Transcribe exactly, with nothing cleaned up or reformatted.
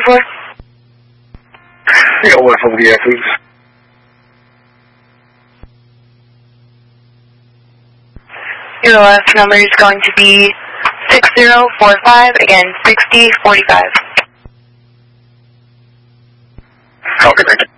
for? Yeah, one from the air, please. Your last number is going to be six zero four five, again, sixty forty-five. Okay, thank you.